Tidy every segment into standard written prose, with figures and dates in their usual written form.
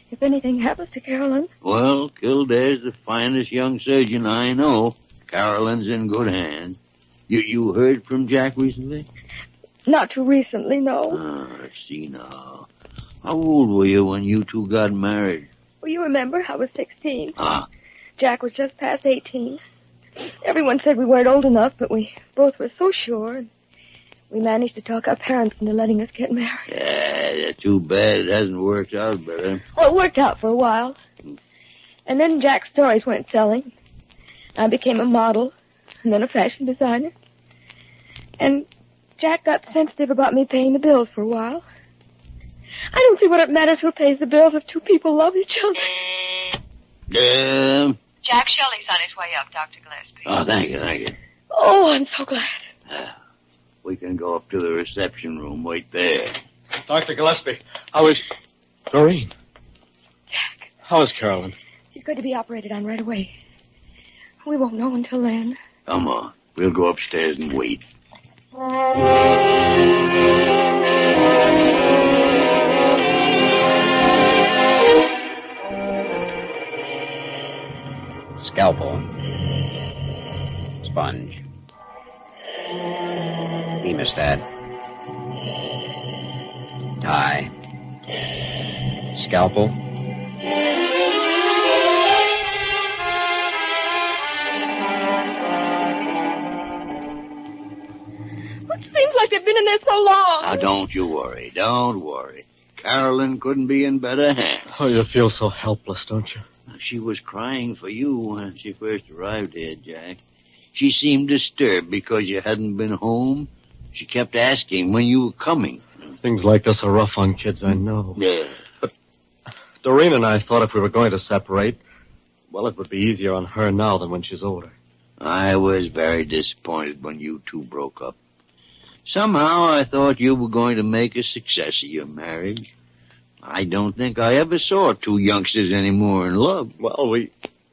if anything happens to Carolyn. Well, Kildare's the finest young surgeon I know. Carolyn's in good hands. You heard from Jack recently? Not too recently, no. I see now. How old were you when you two got married? Well, you remember, I was 16. Ah. Jack was just past 18. Everyone said we weren't old enough, but we both were so sure. We managed to talk our parents into letting us get married. Yeah, too bad it hasn't worked out better. Well, it worked out for a while. And then Jack's stories went selling. I became a model, and then a fashion designer. And Jack got sensitive about me paying the bills for a while. I don't see what it matters who pays the bills if two people love each other. Jack Shelley's on his way up, Dr. Gillespie. Oh, thank you. Oh, I'm so glad. We can go up to the reception room. Wait there. Dr. Gillespie, how is... Doreen. Jack. How is Carolyn? She's going to be operated on right away. We won't know until then. Come on. We'll go upstairs and wait. Scalpel. Sponge. Hemostat. Tie. Scalpel. It seems like they've been in there so long. Now, don't you worry. Don't worry. Carolyn couldn't be in better hands. Oh, you feel so helpless, don't you? She was crying for you when she first arrived here, Jack. She seemed disturbed because you hadn't been home. She kept asking when you were coming. Things like this are rough on kids, I know. Yeah. But Doreen and I thought if we were going to separate, well, it would be easier on her now than when she's older. I was very disappointed when you two broke up. Somehow I thought you were going to make a success of your marriage. I don't think I ever saw two youngsters anymore in love. Well, we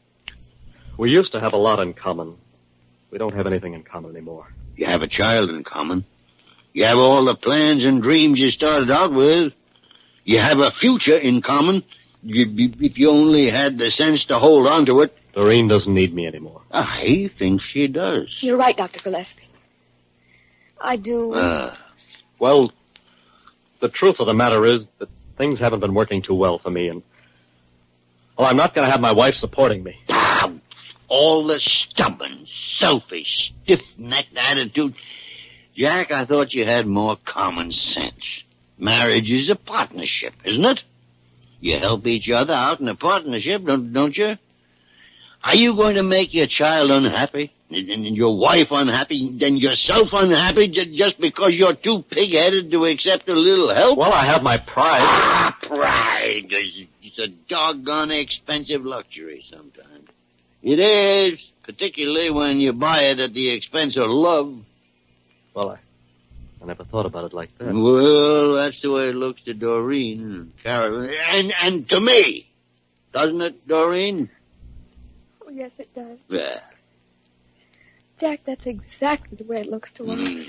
used to have a lot in common. We don't have anything in common anymore. You have a child in common. You have all the plans and dreams you started out with. You have a future in common. If you only had the sense to hold on to it. Doreen doesn't need me anymore. I think she does. You're right, Dr. Gillespie. I do. Well, the truth of the matter is that things haven't been working too well for me, and... well, I'm not going to have my wife supporting me. All the stubborn, selfish, stiff-necked attitude. Jack, I thought you had more common sense. Marriage is a partnership, isn't it? You help each other out in a partnership, don't you? Are you going to make your child unhappy? And your wife unhappy? Then yourself unhappy just because you're too pig-headed to accept a little help? Well, I have my pride. Pride. It's a doggone expensive luxury sometimes. It is, particularly when you buy it at the expense of love. Well, I never thought about it like that. Well, that's the way it looks to Doreen and Carolyn. And to me. Doesn't it, Doreen? Oh, yes, it does. Yeah. Jack, that's exactly the way it looks to us.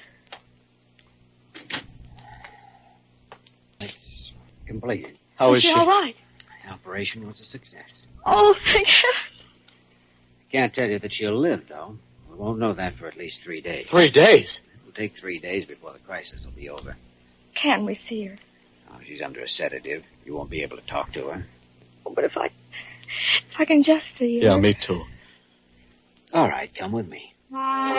It's completed. How is she? All right. The operation was a success. Oh, thank you. Can't tell you that she'll live, though. We won't know that for at least 3 days. 3 days? It'll take 3 days before the crisis will be over. Can we see her? Oh, she's under a sedative. You won't be able to talk to her. Oh, but if I can just see her. Yeah, me too. All right, come with me.